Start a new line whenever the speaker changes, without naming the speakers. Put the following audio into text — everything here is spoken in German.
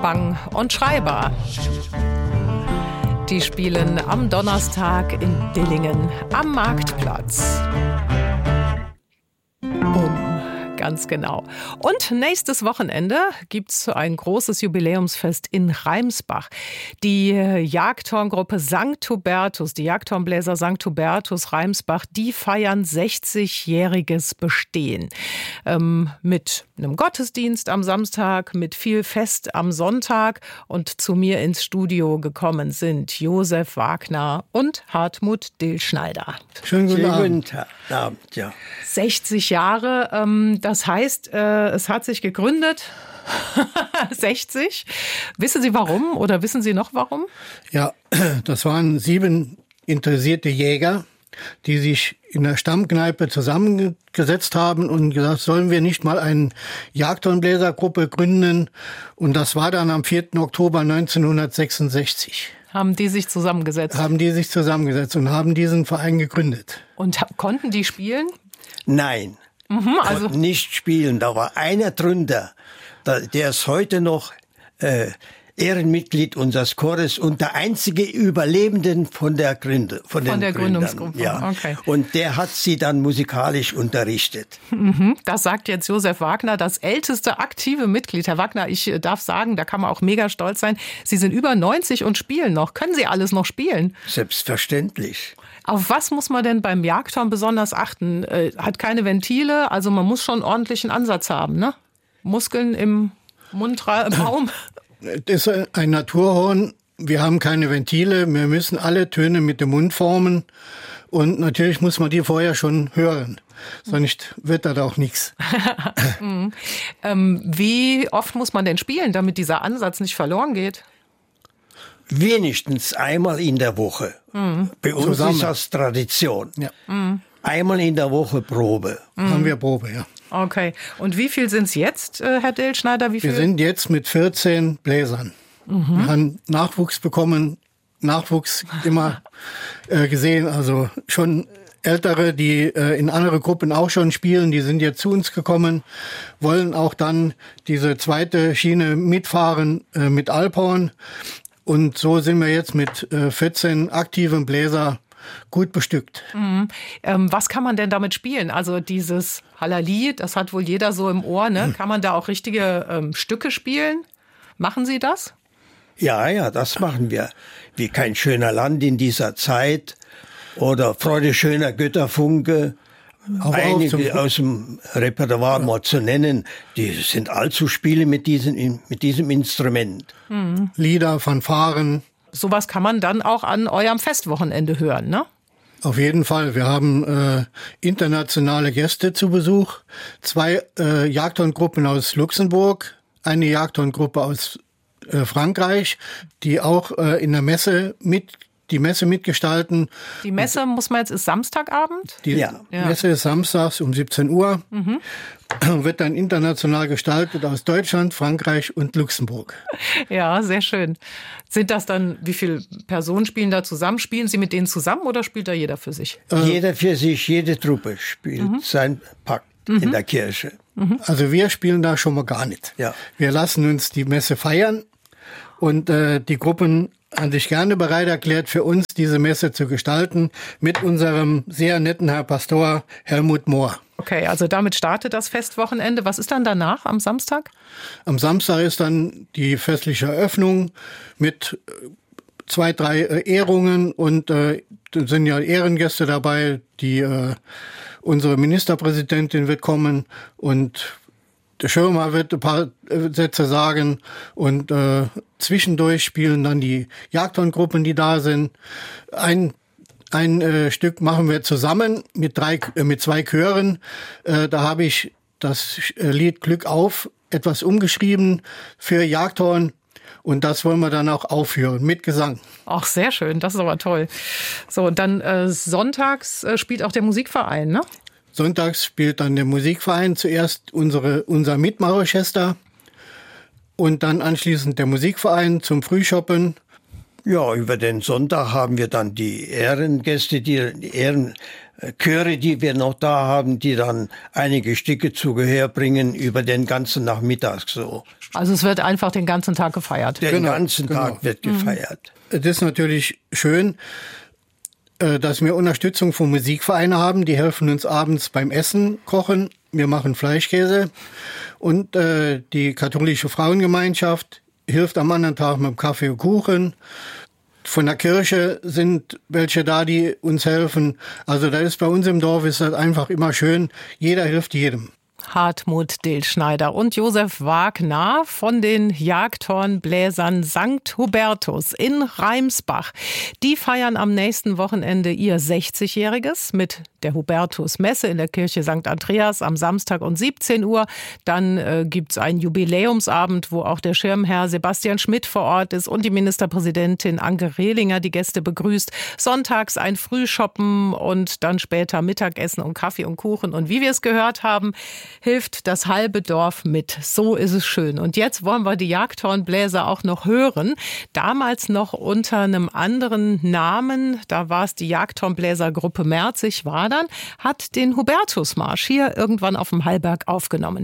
Bang und Schreiber. Die spielen am Donnerstag in Dillingen am Marktplatz. Ganz genau. Und nächstes Wochenende gibt's ein großes Jubiläumsfest in Reimsbach. Die Jagdhorngruppe St. Hubertus, die Jagdhornbläser St. Hubertus Reimsbach, die feiern 60-jähriges Bestehen. Mit einem Gottesdienst am Samstag, mit viel Fest am Sonntag. Und zu mir ins Studio gekommen sind Josef Wagner und Hartmut Dillschneider.
Schönen guten Abend. Ja.
60 Jahre, das heißt, es hat sich gegründet, 60. Wissen Sie warum oder wissen Sie noch warum?
Ja, das waren 7 interessierte Jäger, die sich in der Stammkneipe zusammengesetzt haben und gesagt, sollen wir nicht mal eine Jagdhornbläsergruppe gründen? Und das war dann am 4. Oktober 1966.
Haben die sich zusammengesetzt?
Haben die sich zusammengesetzt und haben diesen Verein gegründet.
Und konnten die spielen?
Nein,
also
konnten nicht spielen. Da war einer drunter, der ist heute noch Ehrenmitglied unseres Chores und der einzige Überlebenden von der
Gründungsgruppe.
Ja.
Okay.
Und der hat sie dann musikalisch unterrichtet.
Das sagt jetzt Josef Wagner, das älteste aktive Mitglied. Herr Wagner, ich darf sagen, da kann man auch mega stolz sein. Sie sind über 90 und spielen noch. Können Sie alles noch spielen?
Selbstverständlich.
Auf was muss man denn beim Jagdhorn besonders achten? Hat keine Ventile, also man muss schon einen ordentlichen Ansatz haben, ne? Muskeln im Mundraum.
Das ist ein Naturhorn. Wir haben keine Ventile. Wir müssen alle Töne mit dem Mund formen. Und natürlich muss man die vorher schon hören. Sonst wird das auch nichts.
Wie oft muss man denn spielen, damit dieser Ansatz nicht verloren geht?
Wenigstens einmal in der Woche. Bei uns ist das Tradition.
Ja.
Einmal in der Woche Probe.
Haben wir Probe, ja.
Okay. Und wie viel sind es jetzt, Herr Dillschneider?
Wir sind jetzt mit 14 Bläsern. Wir haben Nachwuchs bekommen, Nachwuchs immer gesehen. Also schon Ältere, die in andere Gruppen auch schon spielen, die sind jetzt zu uns gekommen, wollen auch dann diese zweite Schiene mitfahren mit Alphorn. Und so sind wir jetzt mit 14 aktiven Bläser gut bestückt.
Was kann man denn damit spielen? Also dieses Halali, das hat wohl jeder so im Ohr, ne? Kann man da auch richtige Stücke spielen? Machen Sie das?
Ja, das machen wir. Wie kein schöner Land in dieser Zeit oder Freude schöner Götterfunke. Einige aus dem Repertoire mal zu nennen, die sind allzu Spiele mit diesem Instrument.
Lieder, Fanfaren.
Sowas kann man dann auch an eurem Festwochenende hören, ne?
Auf jeden Fall. Wir haben internationale Gäste zu Besuch. 2 Jagdhorngruppen aus Luxemburg, eine Jagdhorngruppe aus Frankreich, die auch in der Messe die Messe mitgestalten.
Die Messe, muss man jetzt, ist Samstagabend?
Die Messe ist samstags um 17 Uhr. Wird dann international gestaltet aus Deutschland, Frankreich und Luxemburg.
Ja, sehr schön. Sind das dann, wie viele Personen spielen da zusammen? Spielen Sie mit denen zusammen oder spielt da jeder für sich?
Jeder für sich, jede Truppe spielt sein Pakt in der Kirche.
Also wir spielen da schon mal gar nicht.
Ja.
Wir lassen uns die Messe feiern und die Gruppen haben sich gerne bereit erklärt, für uns diese Messe zu gestalten mit unserem sehr netten Herr Pastor Helmut Mohr.
Okay, also damit startet das Festwochenende. Was ist dann danach am Samstag?
Am Samstag ist dann die festliche Eröffnung mit 2, 3 Ehrungen und da sind ja Ehrengäste dabei, unsere Ministerpräsidentin wird kommen und der Schirmer wird ein paar Sätze sagen und zwischendurch spielen dann die Jagdhorngruppen, die da sind. Ein Stück machen wir zusammen mit 2 Chören. Da habe ich das Lied Glück auf etwas umgeschrieben für Jagdhorn und das wollen wir dann auch aufführen mit Gesang.
Ach, sehr schön, das ist aber toll. So, und dann sonntags spielt auch der Musikverein, ne?
Sonntags spielt dann der Musikverein zuerst unser Mitmachorchester und dann anschließend der Musikverein zum Frühschoppen.
Ja, über den Sonntag haben wir dann die Ehrengäste, die Chöre, die wir noch da haben, die dann einige Stücke zu Gehör bringen über den ganzen Nachmittag so.
Also es wird einfach den ganzen Tag gefeiert.
Den ganzen Tag wird gefeiert.
Es ist natürlich schön, dass wir Unterstützung von Musikvereinen haben. Die helfen uns abends beim Essen, Kochen. Wir machen Fleischkäse. Und die katholische Frauengemeinschaft hilft am anderen Tag mit dem Kaffee und Kuchen. Von der Kirche sind welche da, die uns helfen. Also da ist bei uns im Dorf ist das einfach immer schön. Jeder hilft jedem.
Hartmut Dillschneider und Josef Wagner von den Jagdhornbläsern St. Hubertus in Reimsbach. Die feiern am nächsten Wochenende ihr 60-Jähriges mit der Hubertus-Messe in der Kirche St. Andreas am Samstag um 17 Uhr. Dann gibt's einen Jubiläumsabend, wo auch der Schirmherr Sebastian Schmidt vor Ort ist und die Ministerpräsidentin Anke Rehlinger die Gäste begrüßt. Sonntags ein Frühshoppen und dann später Mittagessen und Kaffee und Kuchen. Und wie wir es gehört haben, hilft das halbe Dorf mit. So ist es schön. Und jetzt wollen wir die Jagdhornbläser auch noch hören. Damals noch unter einem anderen Namen. Da war es die Jagdhornbläsergruppe Merzig-Wadern, hat den Hubertusmarsch hier irgendwann auf dem Hallberg aufgenommen.